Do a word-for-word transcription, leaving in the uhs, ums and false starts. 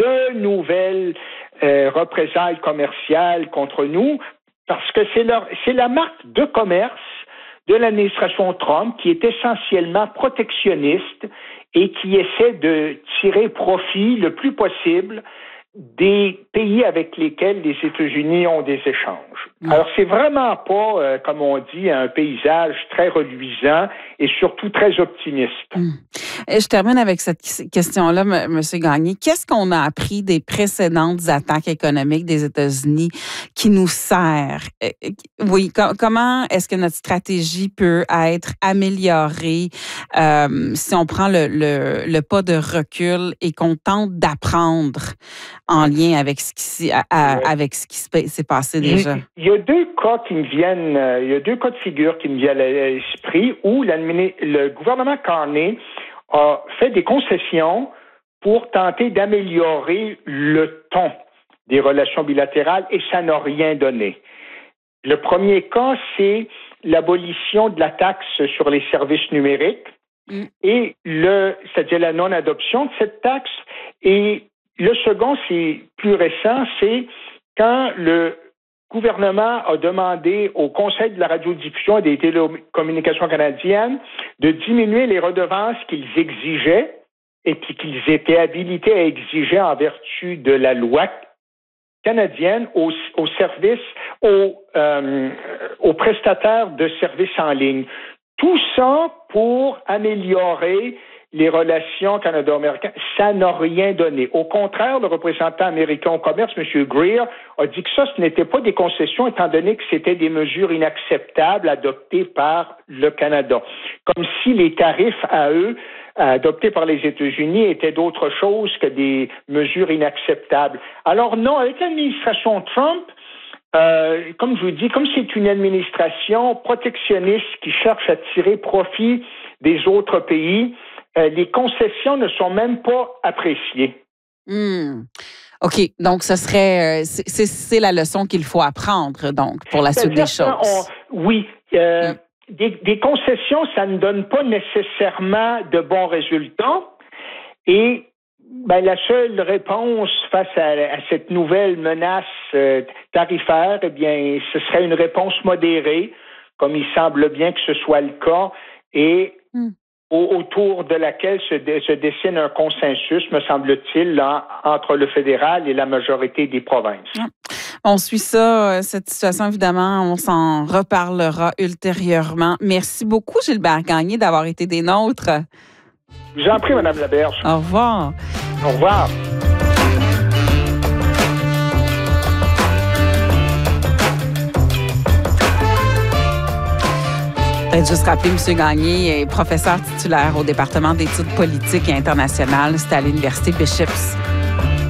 de nouvelles euh, représailles commerciales contre nous, parce que c'est, leur, c'est la marque de commerce de l'administration Trump qui est essentiellement protectionniste et qui essaie de tirer profit le plus possible des pays avec lesquels les États-Unis ont des échanges. Mmh. Alors, c'est vraiment pas, euh, comme on dit, un paysage très reluisant et surtout très optimiste. Mmh. Et je termine avec cette question-là, M. Gagné. Qu'est-ce qu'on a appris des précédentes attaques économiques des États-Unis qui nous sert? Oui, com- comment est-ce que notre stratégie peut être améliorée euh, si on prend le, le, le pas de recul et qu'on tente d'apprendre en lien avec ce qui, à, à, ouais. avec ce qui s'est passé déjà? Il y a deux cas qui me viennent, il y a deux cas de figure qui me viennent à l'esprit où le gouvernement Carney a fait des concessions pour tenter d'améliorer le ton des relations bilatérales et ça n'a rien donné. Le premier cas, c'est l'abolition de la taxe sur les services numériques mm. et le, c'est-à-dire la non-adoption de cette taxe. Et le second, c'est plus récent, c'est quand le gouvernement a demandé au Conseil de la radiodiffusion et des télécommunications canadiennes de diminuer les redevances qu'ils exigeaient et puis qu'ils étaient habilités à exiger en vertu de la loi canadienne aux, aux services, aux, euh, aux prestataires de services en ligne. Tout ça pour améliorer les relations canado-américaines, ça n'a rien donné. Au contraire, le représentant américain au commerce, M. Greer, a dit que ça, ce n'était pas des concessions, étant donné que c'était des mesures inacceptables adoptées par le Canada. Comme si les tarifs à eux, adoptés par les États-Unis, étaient d'autre chose que des mesures inacceptables. Alors non, avec l'administration Trump, euh, comme je vous dis, comme c'est une administration protectionniste qui cherche à tirer profit des autres pays, Euh, les concessions ne sont même pas appréciées. Mmh. OK. Donc, ce serait, c'est, c'est, c'est la leçon qu'il faut apprendre, donc, pour la suite des choses. On, oui. Euh, mmh. des, des concessions, ça ne donne pas nécessairement de bons résultats. Et ben, la seule réponse face à, à cette nouvelle menace euh, tarifaire, eh bien, ce serait une réponse modérée, comme il semble bien que ce soit le cas. Et mmh. autour de laquelle se, se dessine un consensus, me semble-t-il, là, entre le fédéral et la majorité des provinces. On suit ça, cette situation, évidemment. On s'en reparlera ultérieurement. Merci beaucoup, Gilbert Gagné, d'avoir été des nôtres. Je vous en prie, Mme Laberge. Au revoir. Au revoir. Peut-être juste rappeler, M. Gagné est professeur titulaire au département d'études politiques et internationales. C'était à l'Université Bishop's.